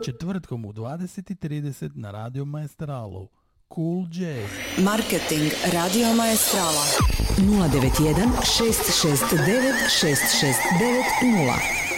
četvrtkom u 20:30 na Radio Maestralu. Cool Jazz. Marketing Radio Maestrala 091 669 6690.